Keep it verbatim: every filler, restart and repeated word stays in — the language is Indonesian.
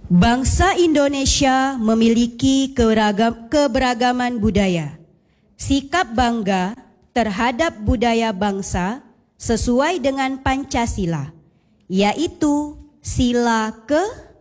Bangsa Indonesia memiliki keragam, keberagaman budaya. Sikap bangga terhadap budaya bangsa sesuai dengan Pancasila, yaitu sila ke